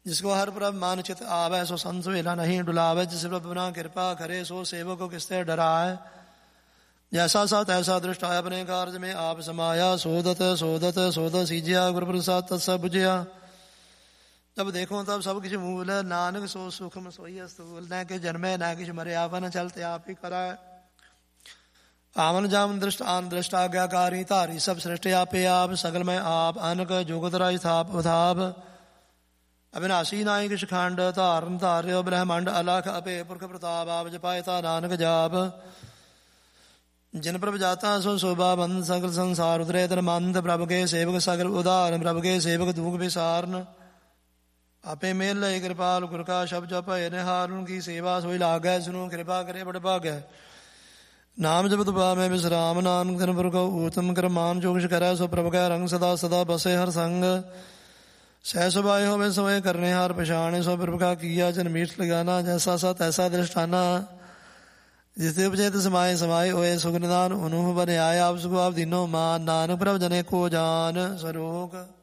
जिसको हर प्रभ मान चित आवे, सो संत वेला नहीं डुलावे। जिस प्रभ बिना कृपा करे, सो सेवक को किसते डराए। जैसा सा तैसा दृष्ट आय, अपने कार्य में आप समाया। सोदत सोदत सोदत सीजिया, गुरु प्रसाद तत्सब बुझिया। जब देखो तब सब किछ मूल, नानक सो सुखम सोई अस्तूल। न कि जन्मे न किछ मरे, आपन चलते आप ही कराए। आवन जामन दृष्ट आन दृष्ट, आज्ञाकारी धारी सब सृष्टि आपे आप। सकल में आप अनक जुगत राज थाप उथाप। अविनाशी नाई किछ खंड, धारन धार्यो ब्रह्मांड अलख। अपे पुरख प्रताप, आप जपायता नानक जाप। जिन प्रभ जाता सो शोभा बंद, सकल संसार उतरे तन मंद। प्रभु के सेवक सकल उदाहरण, प्रभु के सेवक दुख विसारन। आपे मेल लय कृपाल, गुर का शब्द जप निहार। उनकी सेवा सोई लागै, सुनो कृपा करे बड़ भागै। नाम जपत पावै विश्राम, नानक धन पुर को उत्तम कर। मान जो किछ करै, सो प्रभु कै रंग। सदा सदा बसे हर संग, सह सुभाए होवे सोए करने हार। पछाणे सो प्रभु का किया, जन मीठ लगाना। जैसा सा तैसा दृष्टाना, जिस उपजेत समाये समाये होए। सुख निदान उन्हु बन आए, आप सुख आप दीनो मान। नानक प्रभ जने को जान, सरोग